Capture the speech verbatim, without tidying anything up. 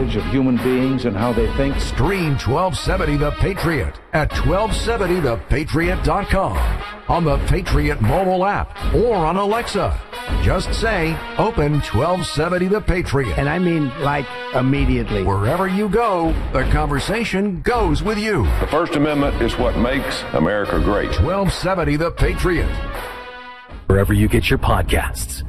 knowledge of human beings and how they think. Stream twelve seventy The Patriot at twelve seventy the patriot dot com, on the Patriot mobile app, or on Alexa. Just say, open twelve seventy The Patriot. And I mean, like, immediately. Wherever you go, the conversation goes with you. The First Amendment is what makes America great. twelve seventy The Patriot. Wherever you get your podcasts.